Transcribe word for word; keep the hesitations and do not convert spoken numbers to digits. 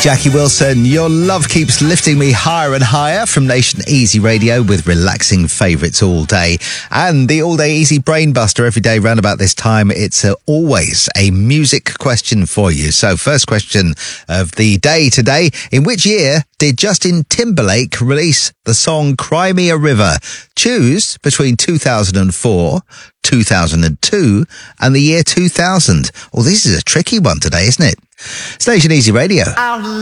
Jackie Wilson, Your Love Keeps Lifting Me Higher and Higher from Nation Easy Radio with relaxing favourites all day. And the All Day Easy Brain Buster every day round about this time. It's uh, always a music question for you. So first question of the day today. In which year did Justin Timberlake release the song Cry Me a River? Choose between two thousand four, two thousand two and the year two thousand. Well, this is a tricky one today, isn't it? Station Easy Radio.